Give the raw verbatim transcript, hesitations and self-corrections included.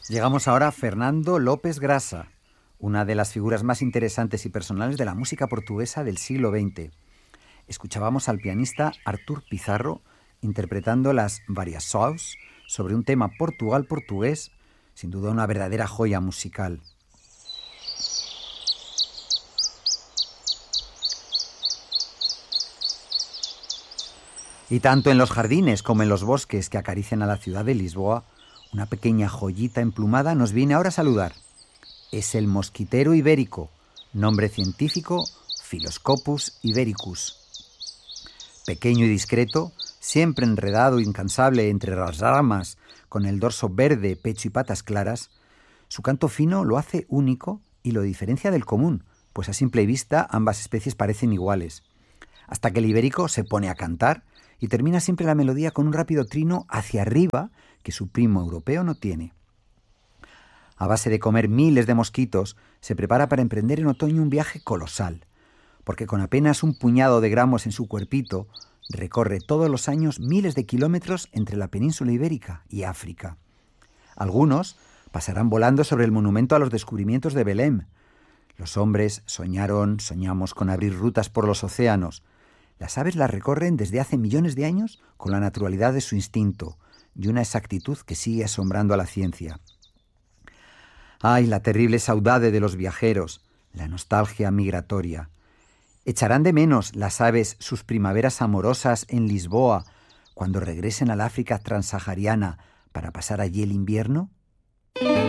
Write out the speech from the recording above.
Llegamos ahora a Fernando López Grasa, una de las figuras más interesantes y personales de la música portuguesa del siglo veinte. Escuchábamos al pianista Artur Pizarro interpretando las Variações sobre un tema Portugal-portugués, sin duda una verdadera joya musical. Y tanto en los jardines como en los bosques que acarician a la ciudad de Lisboa, una pequeña joyita emplumada nos viene ahora a saludar. Es el mosquitero ibérico, nombre científico Philoscopus ibericus. Pequeño y discreto, siempre enredado e incansable entre las ramas, con el dorso verde, pecho y patas claras, su canto fino lo hace único y lo diferencia del común, pues a simple vista ambas especies parecen iguales. Hasta que el ibérico se pone a cantar y termina siempre la melodía con un rápido trino hacia arriba que su primo europeo no tiene. A base de comer miles de mosquitos, se prepara para emprender en otoño un viaje colosal, porque con apenas un puñado de gramos en su cuerpito, recorre todos los años miles de kilómetros entre la península ibérica y África. Algunos pasarán volando sobre el monumento a los descubrimientos de Belém. Los hombres soñaron, soñamos con abrir rutas por los océanos. Las aves las recorren desde hace millones de años con la naturalidad de su instinto y una exactitud que sigue asombrando a la ciencia. ¡Ay, la terrible saudade de los viajeros! La nostalgia migratoria. ¿Echarán de menos las aves sus primaveras amorosas en Lisboa cuando regresen al África transsahariana para pasar allí el invierno?